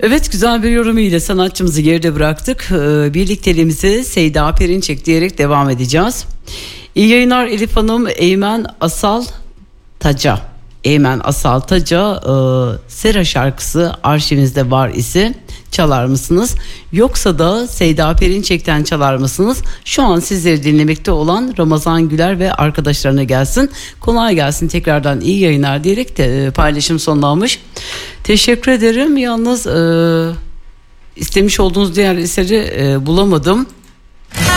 Evet, güzel bir yorum ile sanatçımızı geride bıraktık. Birlikteliğimizi Seyda Perinçek diyerek devam edeceğiz. İyi yayınlar Elif Hanım. Eymen Asal Taca. Sera şarkısı arşivinizde var ise çalar mısınız? Yoksa da Seyda Perinçek'ten çalar mısınız? Şu an sizleri dinlemekte olan Ramazan Güler ve arkadaşlarına gelsin. Kolay gelsin, tekrardan iyi yayınlar diyerek de paylaşım sonlanmış. Teşekkür ederim. Yalnız istemiş olduğunuz diğer eseri bulamadım.